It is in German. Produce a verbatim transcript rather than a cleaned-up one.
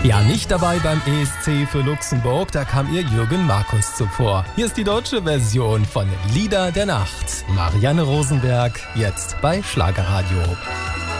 Ja, nicht dabei beim E S C für Luxemburg, da kam ihr Jürgen Markus zuvor. Hier ist die deutsche Version von Lieder der Nacht. Marianne Rosenberg, jetzt bei Schlagerradio.